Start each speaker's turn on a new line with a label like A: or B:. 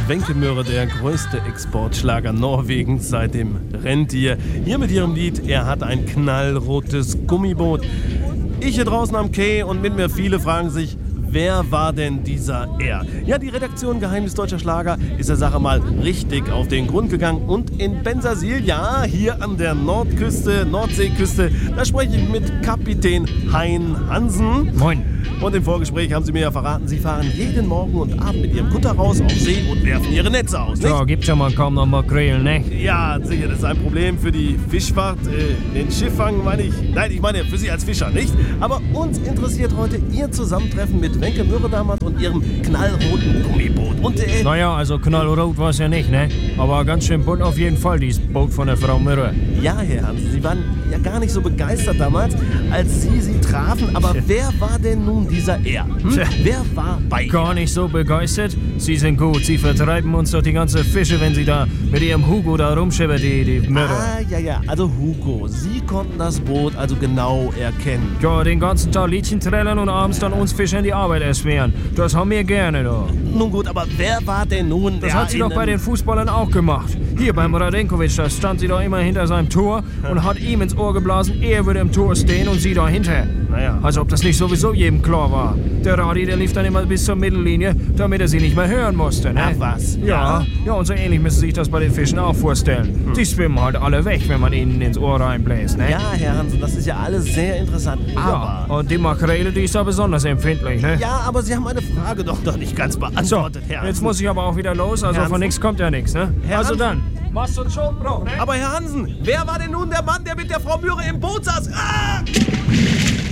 A: Wenke Möhre, der größte Exportschlager Norwegens seit dem Rentier. Hier mit ihrem Lied Er hat ein knallrotes Gummiboot. Ich hier draußen am Quai und mit mir viele fragen sich, wer war denn dieser Er? Ja, die Redaktion Geheimnis Deutscher Schlager ist der Sache mal richtig auf den Grund gegangen. Und in Bensersiel, ja, hier an der Nordseeküste, da spreche ich mit Kapitän Hein Hansen.
B: Moin.
A: Und im Vorgespräch haben Sie mir ja verraten, Sie fahren jeden Morgen und Abend mit Ihrem Kutter raus auf See und werfen Ihre Netze aus, nicht?
B: Ja, gibt's ja mal kaum noch Makrelen, ne?
A: Ja, sicher, das ist ein Problem für die Fischfahrt. Den Schifffang meine ich. Nein, ich meine für Sie als Fischer, nicht? Aber uns interessiert heute Ihr Zusammentreffen mit Wenke Möhre damals und Ihrem knallroten Gummiboot. Und
B: Naja, also knallrot war's ja nicht, ne? Aber ganz schön bunt auf jeden Fall, dieses Boot von der Frau Möhre.
A: ja, Herr Hansen, Sie waren ja gar nicht so begeistert damals, als Sie trafen. Aber wer war denn nun dieser Er? Wer war bei Ihnen?
B: Gar nicht so begeistert? Sie sind gut, Sie vertreiben uns doch die ganze Fische, wenn Sie da mit Ihrem Hugo da rumschippern, die Möhre.
A: Ja, also Hugo, Sie konnten das Boot also genau erkennen.
B: Ja, den ganzen Tag Liedchen trällern und abends dann uns Fischern die Arbeit erschweren. Das haben wir gerne, doch.
A: Nun gut, aber wer war denn nun
B: Das hat sie doch bei den Fußballern auch gemacht. Hier beim Radenkovic, da stand sie doch immer hinter seinem Tor und hat ihm ins Ohr geblasen, er würde im Tor stehen und sie dahinter.
A: Naja.
B: Als ob das nicht sowieso jedem klar war. Der Radi, der lief dann immer bis zur Mittellinie, damit er sie nicht mehr hören musste, ne?
A: Ach was?
B: Ja, und so ähnlich müssen Sie sich das bei den Fischen auch vorstellen. Die schwimmen halt alle weg, wenn man ihnen ins Ohr reinbläst, ne?
A: Ja, Herr Hansen, das ist ja alles sehr interessant,
B: Ja,
A: aber...
B: und die Makrele, die ist da besonders empfindlich, ne?
A: Ja, aber Sie haben meine Frage doch noch nicht ganz
B: So,
A: beantwortet, Herr Hansen.
B: jetzt muss ich aber auch wieder los, also
A: Herr
B: von nichts kommt ja nichts, ne?
A: Herr
B: Also
A: Hansen.
B: dann, machst uns schon, Bro, ne?
A: Aber Herr Hansen, wer war denn nun der Mann, der mit der Frau Möhre im Boot saß? Ah!